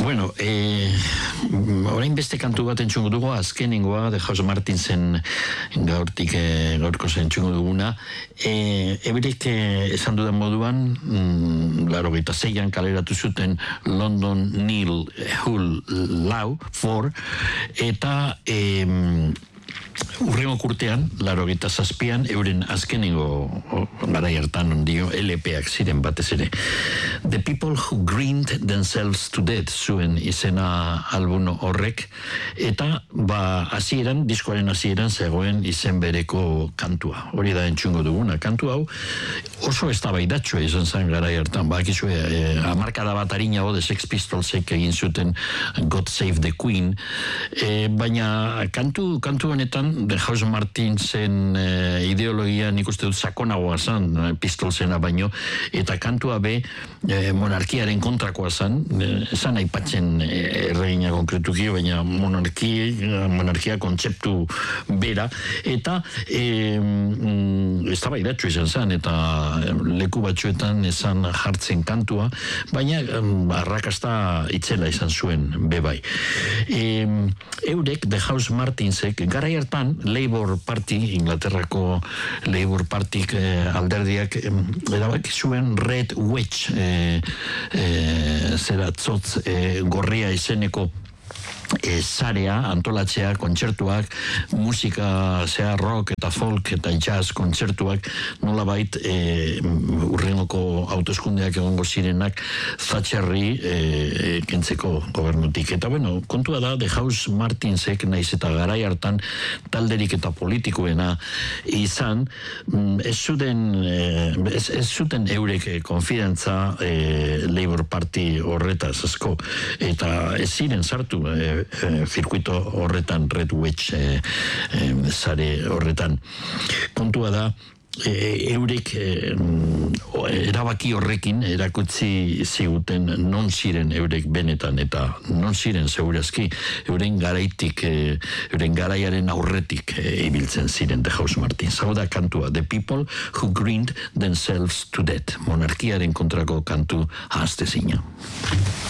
Bueno, orain beste kantu bat entzungo dugu, azkenengoa, de House Martinsen gaurko zen entzungo duguna. Eberek esan dudan moduan, 86an kaleratu zuten London Neil Hull Law 4, eta urrengo kurtean, 87an, euren azkenengo garai hartan ondio LP-ak ziren batez ere. The People Who Grinned Themselves to Death zuen izena album horrek, eta hasieran, diskoaren hasieran zegoen izen bereko kantua. Hori da entzungo duguna. Kantu hau oso eztabaidatsua izan zen garai hartan. Bakizue, hamarkada bat arinago de Sex Pistolsek egin zuten God Save the Queen, baina kantu honetan de House Martinsen ideologia nik uste dut sakonagoa zen Pistolsena baino, eta kantua be monarkiaren kontrakoa zen, esan aipatzen erregina konkretuki, baina monarkia kontzeptu bera, eta eztabaidatsu izan zen, eta leku batzuetan esan jartzen kantua, baina arrakasta itzela izan zuen bebai. Eurek, The House Martinsek, garai hartan Labour Party, Inglaterrako Labour Party alderdiak erabaki zuen Red Wedge zeratzotz gorria izeneko zarea, antolatzea, kontzertuak, musika, zea rock eta folk eta jazz kontzertuak, nolabait urrengoko hauteskundeak egongo zirenak Thatcherri kentzeko gobernutik. Eta bueno, kontua da, The House Martinsek naiz eta garai hartan talderik eta politikoena izan, ez zuten eurek konfidantza Labour Party horretaz asko, eta ez ziren sartu zirkuito horretan, Red Wedge sare horretan. Kontua da, eurek erabaki horrekin erakutsi ziguten non ziren eurek benetan, eta non ziren segurazki euren garaitik, euren garaiaren aurretik ibiltzen ziren The House Martins. Hau da kantua, The People Who Grinned Themselves to Death, monarkiaren kontrako kantu ahaztezina.